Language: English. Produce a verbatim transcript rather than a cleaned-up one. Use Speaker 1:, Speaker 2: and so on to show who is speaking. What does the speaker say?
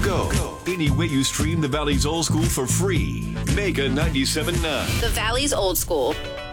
Speaker 1: go. Any way you stream the Valley's Old School for free. Mega ninety-seven point nine.
Speaker 2: The Valley's Old School.